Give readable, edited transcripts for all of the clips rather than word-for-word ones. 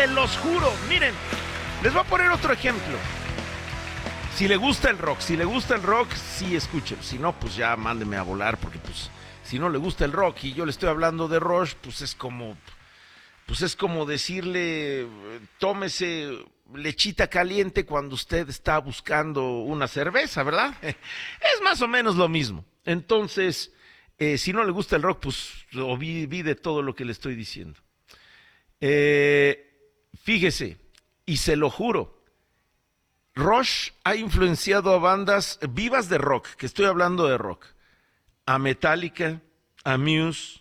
se los juro. Miren, les voy a poner otro ejemplo. Si le gusta el rock, sí escuchen. Si no, pues ya mándeme a volar, porque pues si no le gusta el rock y yo le estoy hablando de Rush, pues es como decirle, tómese lechita caliente cuando usted está buscando una cerveza, ¿verdad? Es más o menos lo mismo. Entonces, si no le gusta el rock, pues olvide todo lo que le estoy diciendo. Fíjese, y se lo juro, Rush ha influenciado a bandas vivas de rock, que estoy hablando de rock, a Metallica, a Muse,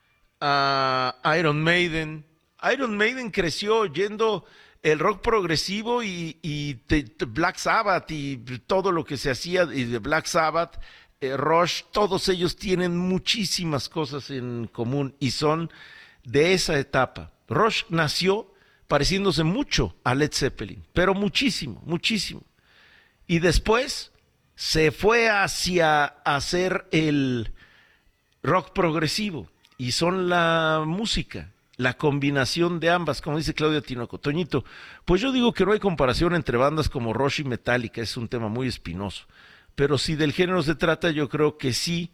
a Iron Maiden. Iron Maiden creció oyendo el rock progresivo y Black Sabbath y todo lo que se hacía de Black Sabbath, Rush, todos ellos tienen muchísimas cosas en común y son de esa etapa. Rush nació pareciéndose mucho a Led Zeppelin, pero muchísimo, muchísimo. Y después se fue hacia hacer el rock progresivo y son la música, la combinación de ambas, como dice Claudia Tinoco. Toñito, pues yo digo que no hay comparación entre bandas como Rush y Metallica, es un tema muy espinoso, pero si del género se trata, yo creo que sí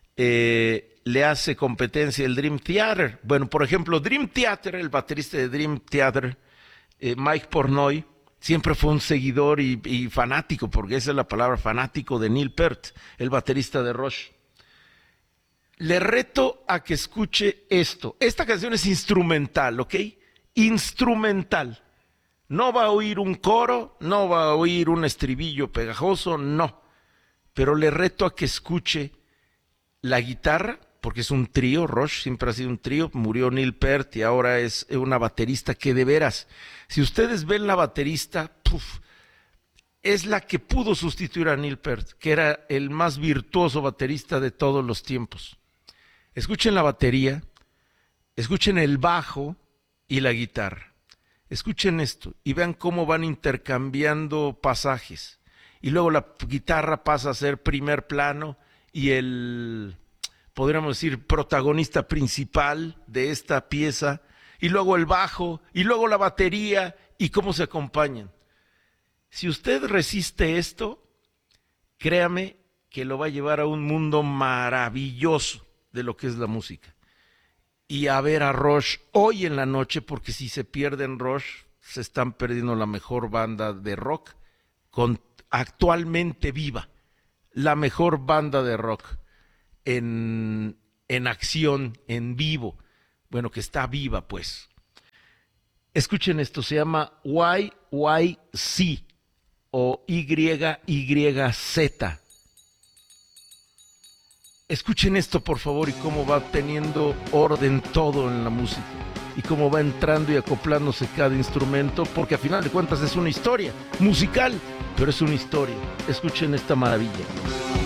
le hace competencia el Dream Theater. Bueno, por ejemplo, Dream Theater, el baterista de Dream Theater, Mike Portnoy, siempre fue un seguidor y fanático, porque esa es la palabra, fanático de Neil Peart, el baterista de Rush. Le reto a que escuche esto. Esta canción es instrumental, ¿ok? Instrumental. No va a oír un coro, no va a oír un estribillo pegajoso, no. Pero le reto a que escuche la guitarra, porque es un trío, Rush siempre ha sido un trío, murió Neil Peart y ahora es una baterista que de veras, si ustedes ven la baterista, es la que pudo sustituir a Neil Peart, que era el más virtuoso baterista de todos los tiempos. Escuchen la batería, escuchen el bajo y la guitarra. Escuchen esto y vean cómo van intercambiando pasajes. Y luego la guitarra pasa a ser primer plano y el, podríamos decir, protagonista principal de esta pieza. Y luego el bajo y luego la batería y cómo se acompañan. Si usted resiste esto, créame que lo va a llevar a un mundo maravilloso de lo que es la música. Y a ver a Rush hoy en la noche, porque si se pierden Rush, se están perdiendo la mejor banda de rock actualmente viva, la mejor banda de rock en acción, en vivo, bueno, que está viva pues. Escuchen esto, se llama YYZ o YYZ. Escuchen esto, por favor, y cómo va teniendo orden todo en la música, y cómo va entrando y acoplándose cada instrumento, porque a final de cuentas es una historia musical, pero es una historia. Escuchen esta maravilla.